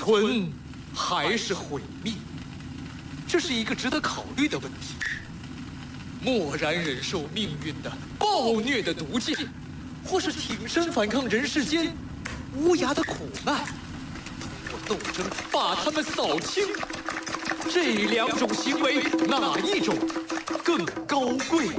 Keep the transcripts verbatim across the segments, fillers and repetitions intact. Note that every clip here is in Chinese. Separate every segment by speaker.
Speaker 1: 存还是毁灭？这是一个值得考虑的问题。默然忍受命运的暴虐的毒箭，或是挺身反抗人世间无涯的苦难，通过斗争把他们扫清。这两种行为，哪一种更高贵？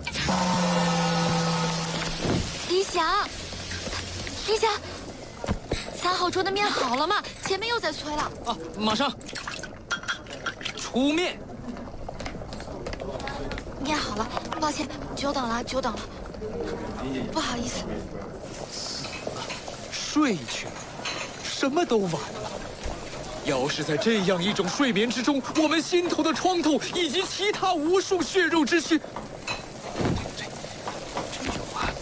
Speaker 2: 李想，李想，三号桌的面好了吗？前面又在催了。
Speaker 1: 啊，马上出面。
Speaker 2: 面好了，抱歉，久等了，久等了，不好意思。
Speaker 1: 死了，睡去了，什么都晚了。要是在这样一种睡眠之中，我们心头的创痛以及其他无数血肉之躯，这这就完。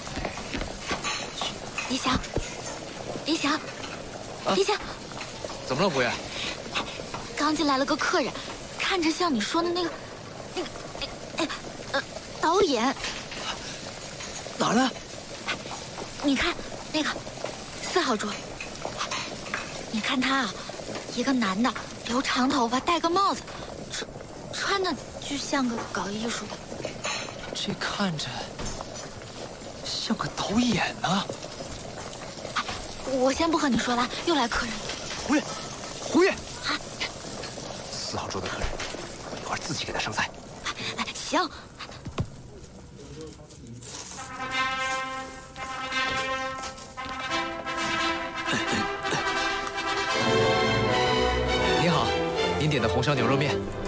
Speaker 2: 李想，李想，
Speaker 1: 啊、
Speaker 2: 李想，
Speaker 1: 怎么了，胡爷？
Speaker 2: 刚进来了个客人，看着像你说的那个，那个，哎，呃，导演。
Speaker 1: 哪儿呢？
Speaker 2: 你看那个四号桌，你看他啊。一个男的，留长头发，戴个帽子，穿穿的就像个搞艺术的。
Speaker 1: 这看着像个导演呢。
Speaker 2: 哎，我先不和你说了，又来客人了。
Speaker 1: 胡月，胡月，
Speaker 2: 啊，
Speaker 1: 四号桌的客人，我一会儿自己给他上菜。
Speaker 2: 哎，行。
Speaker 1: 您好，您点的红烧牛肉面。